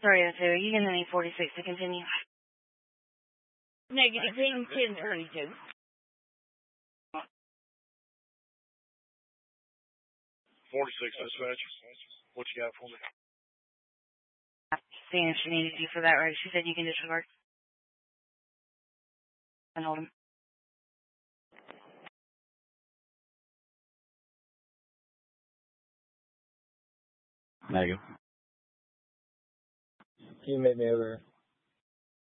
302, you can need 46 to continue. Negative 1032. 46 dispatch. What you got for me? Seeing if she needed you for that, right? She said you can disregard. And hold him. Negative. Can you make me over